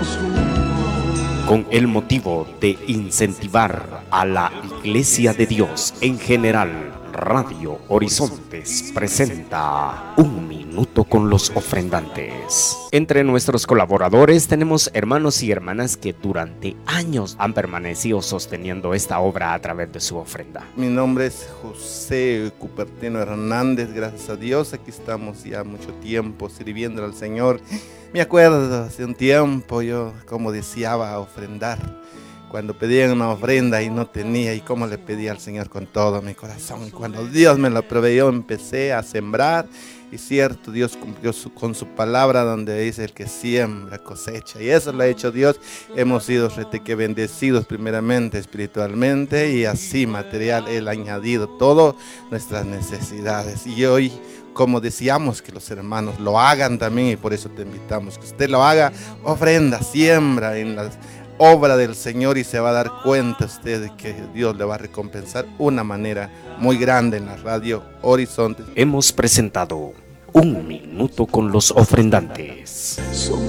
Con el motivo de incentivar a la Iglesia de Dios en general, Radio Horizontes presenta Un Minuto con los Ofrendantes. Entre nuestros colaboradores tenemos hermanos y hermanas que durante años han permanecido sosteniendo esta obra a través de su ofrenda. Mi nombre es José Cupertino Hernández, gracias a Dios, aquí estamos ya mucho tiempo sirviendo al Señor. Me acuerdo hace un tiempo yo como deseaba ofrendar, cuando pedían una ofrenda y no tenía, y cómo le pedía al Señor con todo mi corazón. Y cuando Dios me lo proveyó, empecé a sembrar, y cierto, Dios cumplió con su palabra, donde dice: el que siembra cosecha, y eso lo ha hecho Dios. Hemos sido que bendecidos primeramente espiritualmente, y así material Él ha añadido todas nuestras necesidades. Y hoy, como deseamos que los hermanos lo hagan también, y por eso te invitamos que usted lo haga, ofrenda, siembra en las obra del Señor, y se va a dar cuenta usted de que Dios le va a recompensar una manera muy grande en la Radio Horizonte. Hemos presentado Un Minuto con los Ofrendantes.